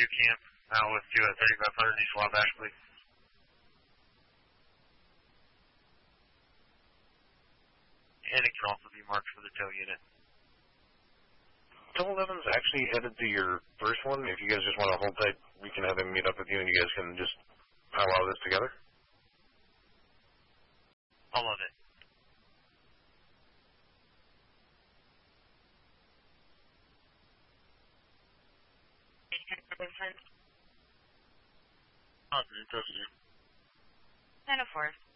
UCamp out with you at 3500 East Wabash, please. And it can also be marked for the tow unit. Tow 11's actually headed to your first one. If you guys just want to hold tight, we can have him meet up with you and you guys can just powwow this together. I love it. Positive, 904.